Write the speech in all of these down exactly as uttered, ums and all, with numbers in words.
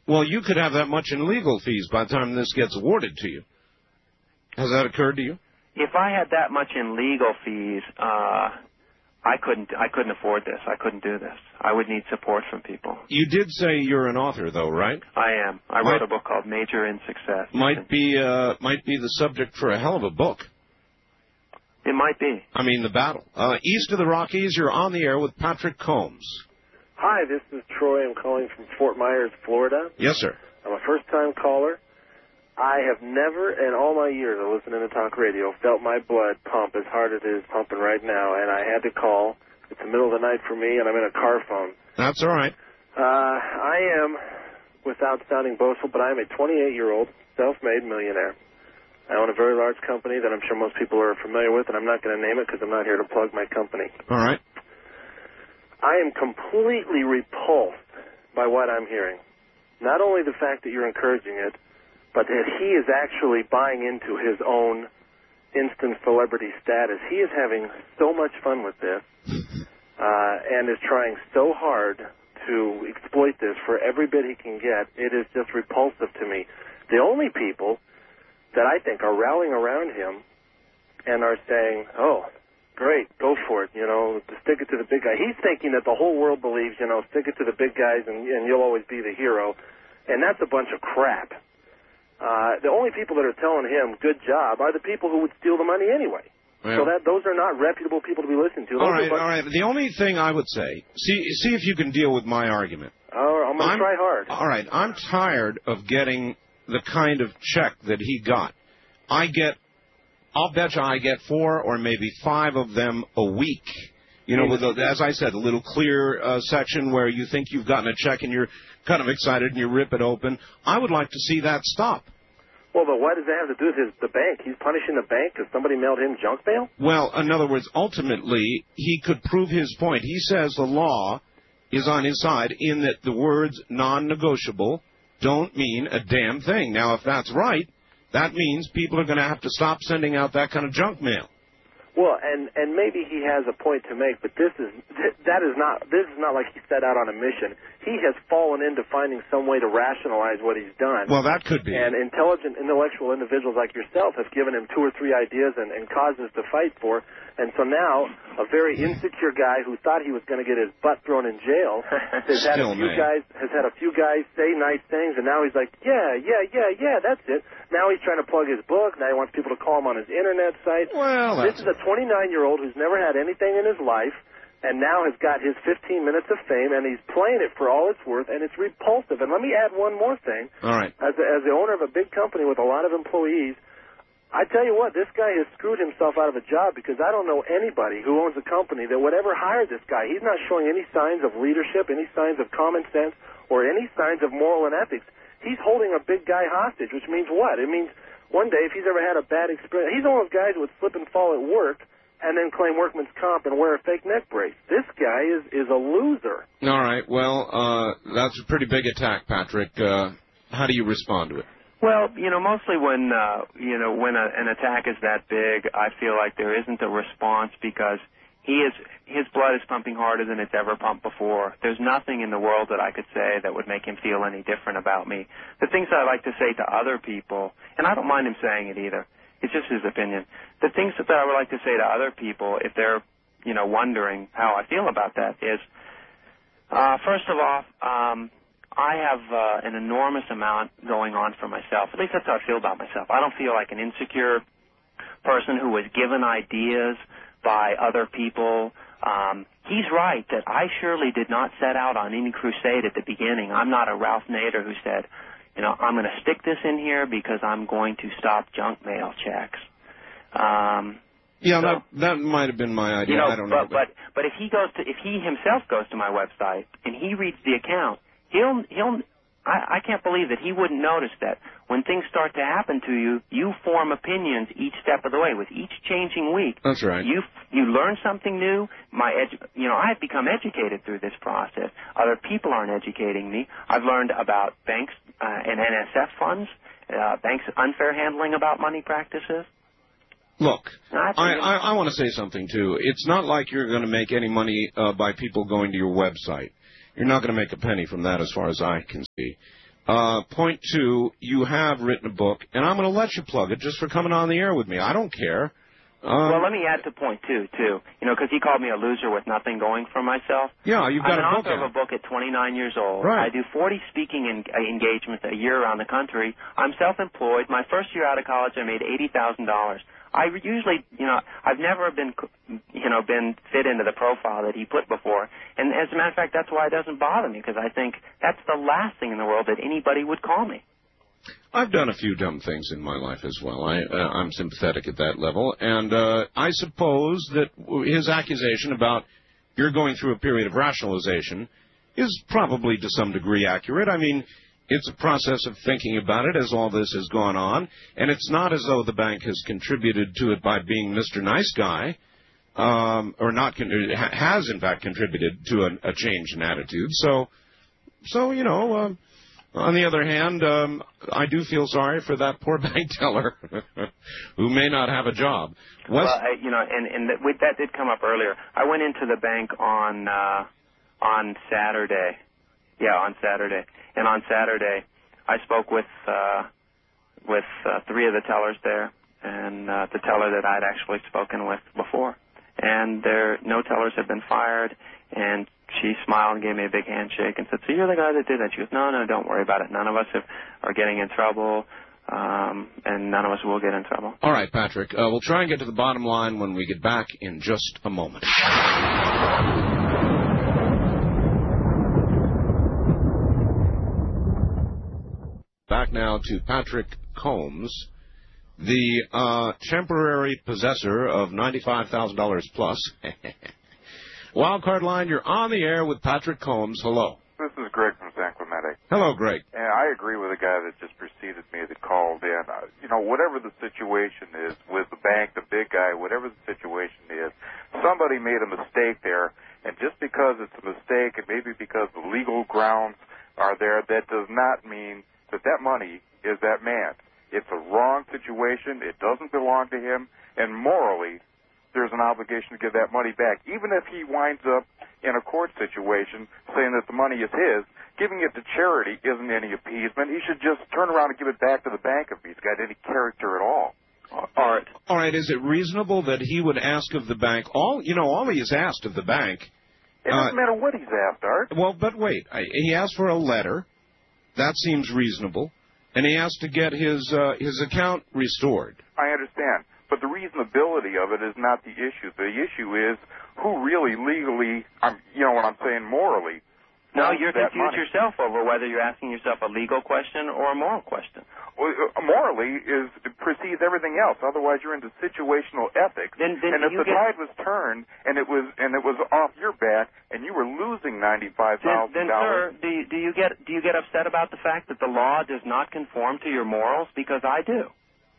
Well, you could have that much in legal fees by the time this gets awarded to you. Has that occurred to you? If I had that much in legal fees, uh, I couldn't. I couldn't afford this. I couldn't do this. I would need support from people. You did say you're an author, though, right? I am. I might, wrote a book called Major in Success. Might be. Uh, might be the subject for a hell of a book. It might be. I mean, the battle. Uh, east of the Rockies, you're on the air with Patrick Combs. Hi, this is Troy. I'm calling from Fort Myers, Florida. Yes, sir. I'm a first-time caller. I have never, in all my years of listening to talk radio, felt my blood pump as hard as it is pumping right now, and I had to call. It's the middle of the night for me, and I'm in a car phone. That's all right. Uh, I am, without sounding boastful, but I am a twenty-eight-year-old self-made millionaire. I own a very large company that I'm sure most people are familiar with, and I'm not going to name it because I'm not here to plug my company. All right. I am completely repulsed by what I'm hearing. Not only the fact that you're encouraging it, but that he is actually buying into his own instant celebrity status. He is having so much fun with this uh, and is trying so hard to exploit this for every bit he can get. It is just repulsive to me. The only people that I think are rallying around him and are saying, oh, great, go for it, you know, stick it to the big guy. He's thinking that the whole world believes, you know, stick it to the big guys and, and you'll always be the hero. And that's a bunch of crap. Uh, the only people that are telling him good job are the people who would steal the money anyway. Well, so that those are not reputable people to be listening to. Those all right, all right. The only thing I would say, see, see if you can deal with my argument. Oh, I'm going to try hard. All right, I'm tired of getting the kind of check that he got. I get, I'll bet you I get four or maybe five of them a week. You know, with a, as I said, a little clear uh, section where you think you've gotten a check and you're kind of excited and you rip it open. I would like to see that stop. Well, but what does that have to do with his, the bank? He's punishing the bank because somebody mailed him junk mail? Well, in other words, ultimately, he could prove his point. He says the law is on his side in that the words non-negotiable don't mean a damn thing. Now, if that's right, that means people are going to have to stop sending out that kind of junk mail. Well, and, and maybe he has a point to make, but this is that is not this is not like he set out on a mission. He has fallen into finding some way to rationalize what he's done. Well, that could be. And intelligent, intellectual individuals like yourself have given him two or three ideas and, and causes to fight for. And so now, a very insecure guy who thought he was going to get his butt thrown in jail has had a few guys has had a few guys say nice things, and now he's like, yeah, yeah, yeah, yeah, that's it. Now he's trying to plug his book. Now he wants people to call him on his internet site. Well, this is a twenty-nine-year-old who's never had anything in his life, and now has got his fifteen minutes of fame, and he's playing it for all it's worth, and it's repulsive. And let me add one more thing. All right. As, a, as the owner of a big company with a lot of employees, I tell you what, this guy has screwed himself out of a job because I don't know anybody who owns a company that would ever hire this guy. He's not showing any signs of leadership, any signs of common sense, or any signs of moral and ethics. He's holding a big guy hostage, which means what? It means one day if he's ever had a bad experience, he's one of those guys who would slip and fall at work and then claim workman's comp and wear a fake neck brace. This guy is, is a loser. All right. Well, uh, that's a pretty big attack, Patrick. Uh, how do you respond to it? Well, you know, mostly when, uh, you know, when a, an attack is that big, I feel like there isn't a response because he is, his blood is pumping harder than it's ever pumped before. There's nothing in the world that I could say that would make him feel any different about me. The things that I like to say to other people, and I don't mind him saying it either, it's just his opinion. The things that I would like to say to other people, if they're, you know, wondering how I feel about that, is, uh, first of all, um, I have uh, an enormous amount going on for myself. At least that's how I feel about myself. I don't feel like an insecure person who was given ideas by other people. Um, he's right that I surely did not set out on any crusade at the beginning. I'm not a Ralph Nader who said, you know, I'm going to stick this in here because I'm going to stop junk mail checks. Um, yeah, so, that that might have been my idea. You know, I don't but, know. But but but if he goes to if he himself goes to my website and he reads the account, he'll he'll. I, I can't believe that he wouldn't notice that when things start to happen to you, you form opinions each step of the way. With each changing week, that's right. You you learn something new. My edu- you know, I've become educated through this process. Other people aren't educating me. I've learned about banks uh, and N S F funds, uh, banks' unfair handling about money practices. Look, I, I, I want to say something, too. It's not like you're going to make any money uh, by people going to your website. You're not going to make a penny from that as far as I can see. Uh, point two, you have written a book, and I'm going to let you plug it just for coming on the air with me. I don't care. Um, well, let me add to point two, too. You know, because he called me a loser with nothing going for myself. Yeah, you've got I'm a an book author out. of a book at twenty-nine years old. Right. I do forty speaking en- engagements a year around the country. I'm self-employed. My first year out of college, I made eighty thousand dollars. I usually, you know, I've never been, you know, been fit into the profile that he put before. And as a matter of fact, that's why it doesn't bother me, because I think that's the last thing in the world that anybody would call me. I've done a few dumb things in my life as well. I, uh, I'm sympathetic at that level. And uh, I suppose that his accusation about you're going through a period of rationalization is probably to some degree accurate. I mean, it's a process of thinking about it as all this has gone on. And it's not as though the bank has contributed to it by being Mister Nice Guy, um, or not con- has, in fact, contributed to a, a change in attitude. So, so you know... Um, On the other hand, um, I do feel sorry for that poor bank teller who may not have a job. West- well, I, you know, and, and that, that did come up earlier. I went into the bank on uh, on Saturday. Yeah, on Saturday. And on Saturday, I spoke with uh, with uh, three of the tellers there, and uh, the teller that I'd actually spoken with before. And there, no tellers have been fired, and she smiled and gave me a big handshake and said, so you're the guy that did that? She goes, no, no, don't worry about it. None of us have, are getting in trouble, um, and none of us will get in trouble. All right, Patrick. Uh, we'll try and get to the bottom line when we get back in just a moment. Back now to Patrick Combs, the uh, temporary possessor of ninety-five thousand dollars plus. Wildcard line, you're on the air with Patrick Combs. Hello. This is Greg from San Clemente. Hello, Greg. And I agree with the guy that just preceded me that called in. Uh, you know, whatever the situation is with the bank, the big guy, whatever the situation is, somebody made a mistake there. And just because it's a mistake and maybe because the legal grounds are there, that does not mean that that money is that man's. It's a wrong situation. It doesn't belong to him. And morally, there's an obligation to give that money back. Even if he winds up in a court situation saying that the money is his, giving it to charity isn't any appeasement. He should just turn around and give it back to the bank if he's got any character at all. All right. All right. Is it reasonable that he would ask of the bank all, you know, all he has asked of the bank? It doesn't uh, matter what he's asked, Art. Well, but wait. I, he asked for a letter. That seems reasonable. And he asked to get his uh, his account restored. I understand. But the reasonability of it is not the issue. The issue is who really legally, I'm, you know what I'm saying, morally. No, you're confused money. yourself over whether you're asking yourself a legal question or a moral question. Well, uh, morally is precedes everything else. Otherwise, you're into situational ethics. Then, then and if the get, tide was turned and it was and it was off your back and you were losing ninety-five thousand then, then dollars, sir, do you, do you get do you get upset about the fact that the law does not conform to your morals? Because I do.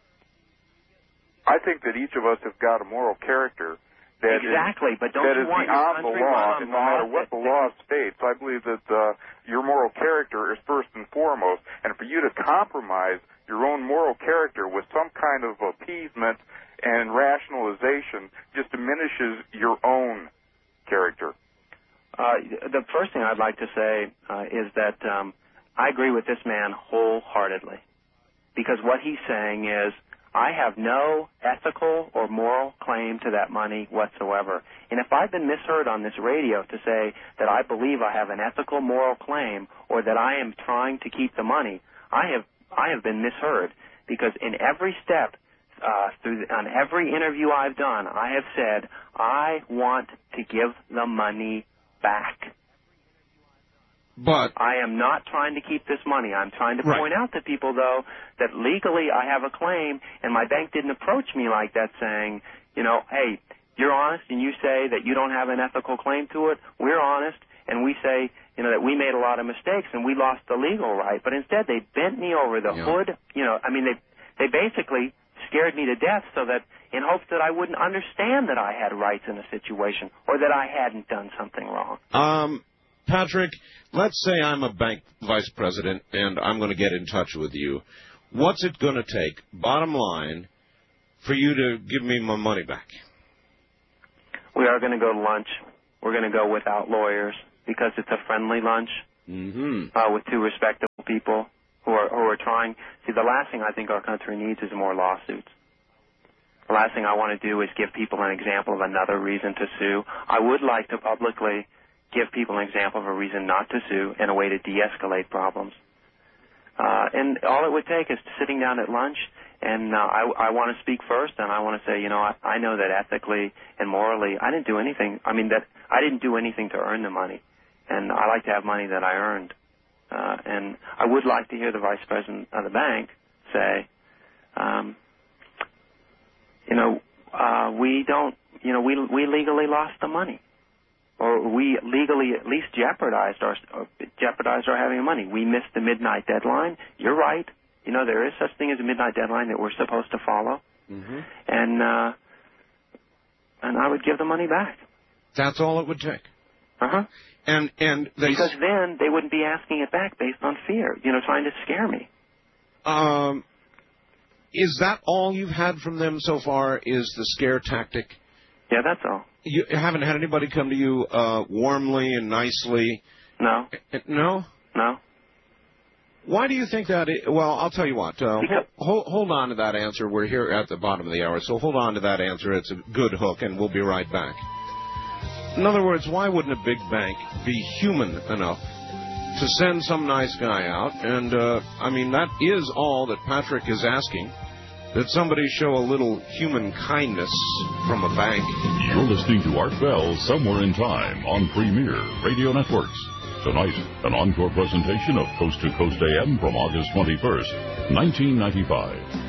I think that each of us have got a moral character that exactly, is, but don't that you is want beyond your the country law, run and no matter what the law states. I believe that uh, your moral character is first and foremost, and for you to compromise your own moral character with some kind of appeasement and rationalization just diminishes your own character. Uh, the first thing I'd like to say uh, is that um, I agree with this man wholeheartedly, because what he's saying is, I have no ethical or moral claim to that money whatsoever. And if I've been misheard on this radio to say that I believe I have an ethical, moral claim or that I am trying to keep the money, I have I have been misheard, because in every step, uh, through the, on every interview I've done, I have said I want to give the money back. But I am not trying to keep this money. I'm trying to right. point out to people, though, that legally I have a claim, and my bank didn't approach me like that saying, you know, hey, you're honest, and you say that you don't have an ethical claim to it. We're honest, and we say, you know, that we made a lot of mistakes, and we lost the legal right. But instead, they bent me over the yeah. hood. You know, I mean, they they basically scared me to death so that in hopes that I wouldn't understand that I had rights in a situation or that I hadn't done something wrong. Um. Patrick, let's say I'm a bank vice president and I'm going to get in touch with you. What's it going to take, bottom line, for you to give me my money back? We are going to go to lunch. We're going to go without lawyers because it's a friendly lunch mm-hmm. uh, with two respectable people. who are, who are trying. See, the last thing I think our country needs is more lawsuits. The last thing I want to do is give people an example of another reason to sue. I would like to publicly give people an example of a reason not to sue and a way to de-escalate problems. Uh, and all it would take is sitting down at lunch, and uh, I, I want to speak first, and I want to say, you know, I, I know that ethically and morally I didn't do anything. I mean, that I didn't do anything to earn the money, and I like to have money that I earned. Uh, and I would like to hear the vice president of the bank say, um, you know, uh, we don't, you know, we we legally lost the money, or we legally at least jeopardized our jeopardized our having money. We missed the midnight deadline. You're right. You know, there is such thing as a midnight deadline that we're supposed to follow, mm-hmm. and uh, and I would give the money back. That's all it would take. Uh huh. And and they because then they wouldn't be asking it back based on fear. You know, trying to scare me. Um. Is that all you've had from them so far, is the scare tactic? Yeah, that's all. You haven't had anybody come to you uh, warmly and nicely? No. No? No. Why do you think that is? Well, I'll tell you what. Uh, hold, hold on to that answer. We're here at the bottom of the hour, so hold on to that answer. It's a good hook, and we'll be right back. In other words, why wouldn't a big bank be human enough to send some nice guy out? And, uh, I mean, that is all that Patrick is asking, that somebody show a little human kindness from a bank. You're listening to Art Bell, Somewhere in Time, on Premier Radio Networks. Tonight, an encore presentation of Coast to Coast A M from August twenty-first, nineteen ninety-five.